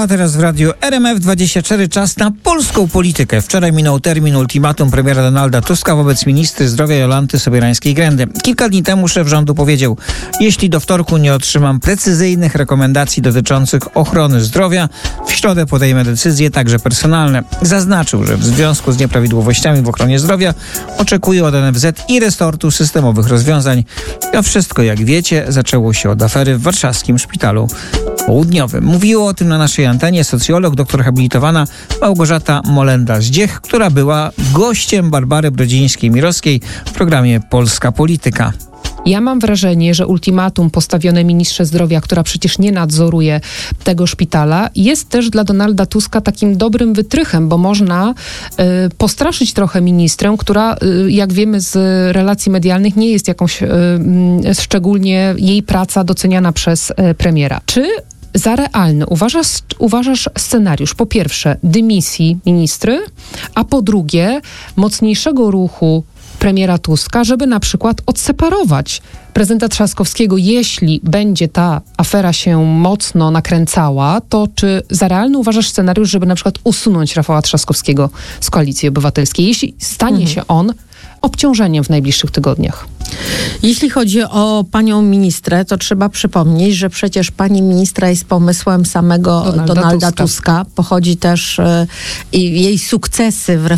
A teraz w radiu RMF24 czas na polską politykę. Wczoraj minął termin ultimatum premiera Donalda Tuska wobec ministry zdrowia Jolanty Sobierajskiej-Grendy. Kilka dni temu szef rządu powiedział: jeśli do wtorku nie otrzymam precyzyjnych rekomendacji dotyczących ochrony zdrowia, w środę podejmę decyzje, także personalne. Zaznaczył, że w związku z nieprawidłowościami w ochronie zdrowia oczekuje od NFZ i resortu systemowych rozwiązań. A wszystko, jak wiecie, zaczęło się od afery w warszawskim szpitalu południowym. Mówiło o tym na naszej antenie socjolog, doktor habilitowana Małgorzata Molenda-Zdziech, która była gościem Barbary Brodzińskiej-Mirowskiej w programie Polska Polityka. Ja mam wrażenie, że ultimatum postawione ministrze zdrowia, która przecież nie nadzoruje tego szpitala, jest też dla Donalda Tuska takim dobrym wytrychem, bo można postraszyć trochę ministrę, która, jak wiemy z relacji medialnych, nie jest jakąś szczególnie jej praca doceniana przez premiera. Czy za realny uważasz scenariusz, po pierwsze, dymisji ministry, a po drugie, mocniejszego ruchu premiera Tuska, żeby na przykład odseparować prezydenta Trzaskowskiego, jeśli będzie ta afera się mocno nakręcała, to czy za realny uważasz scenariusz, żeby na przykład usunąć Rafała Trzaskowskiego z Koalicji Obywatelskiej, jeśli stanie się on obciążeniem w najbliższych tygodniach? Jeśli chodzi o panią ministrę, to trzeba przypomnieć, że przecież pani ministra jest pomysłem samego Donalda Tuska. Pochodzi też i jej sukcesy w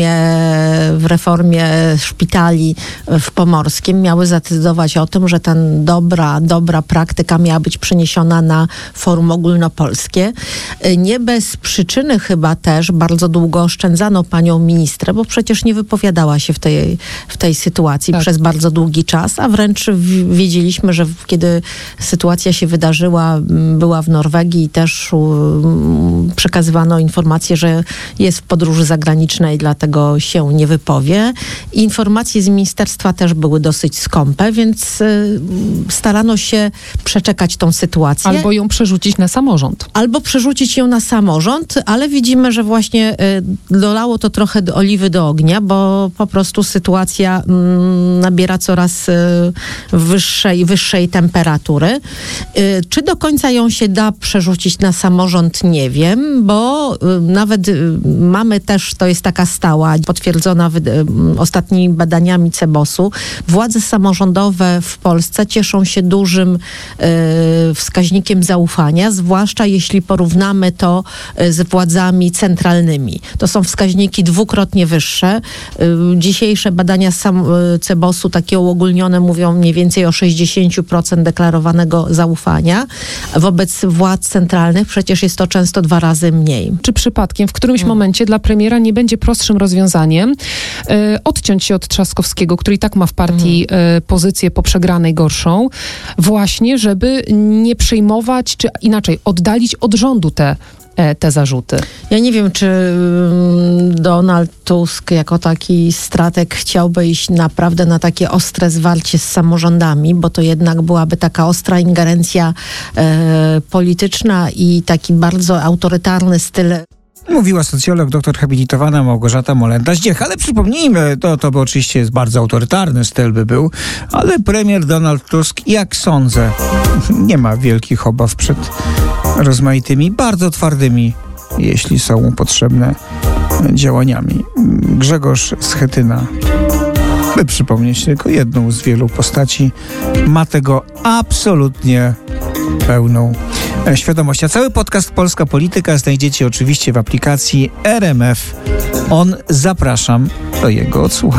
reformie szpitali w Pomorskim miały zadecydować o tym, że ta dobra praktyka miała być przeniesiona na forum ogólnopolskie. Nie bez przyczyny chyba też bardzo długo oszczędzano panią ministrę, bo przecież nie wypowiadała się w tej sytuacji przez bardzo długi czas, a wręcz wiedzieliśmy, że kiedy sytuacja się wydarzyła, była w Norwegii i też przekazywano informacje, że jest w podróży zagranicznej, dlatego się nie wypowie. Informacje z ministerstwa też były dosyć skąpe, więc starano się przeczekać tą sytuację. Albo ją przerzucić na samorząd. Albo przerzucić ją na samorząd, ale widzimy, że właśnie dolało to trochę oliwy do ognia, bo po prostu sytuacja nabiera coraz wyższej temperatury. Czy do końca ją się da przerzucić na samorząd, nie wiem, bo nawet mamy też, to jest taka stała, potwierdzona ostatnimi badaniami CBOS-u, władze samorządowe w Polsce cieszą się dużym wskaźnikiem zaufania, zwłaszcza jeśli porównamy to z władzami centralnymi. To są wskaźniki dwukrotnie wyższe. Dzisiejsze badania CBOS-u, takie uogólnione, mówią mniej więcej o 60% deklarowanego zaufania. Wobec władz centralnych przecież jest to często 2 razy mniej. Czy przypadkiem w którymś momencie dla premiera nie będzie prostszym rozwiązaniem odciąć się od Trzaskowskiego, który i tak ma w partii pozycję po przegranej gorszą, właśnie żeby nie przejmować, czy inaczej oddalić od rządu te zarzuty? Ja nie wiem, czy Donald Tusk jako taki strateg chciałby iść naprawdę na takie ostre zwarcie z samorządami, bo to jednak byłaby taka ostra ingerencja polityczna i taki bardzo autorytarny styl. Mówiła socjolog, doktor habilitowana Małgorzata Molenda-Zdziech. Ale przypomnijmy, to by oczywiście jest bardzo autorytarny styl by był, ale premier Donald Tusk, jak sądzę, nie ma wielkich obaw przed rozmaitymi, bardzo twardymi, jeśli są mu potrzebne, działaniami. Grzegorz Schetyna, by przypomnieć tylko jedną z wielu postaci, ma tego absolutnie pełną świadomość. A cały podcast Polska Polityka znajdziecie oczywiście w aplikacji RMF On. Zapraszam do jego odsłuchania.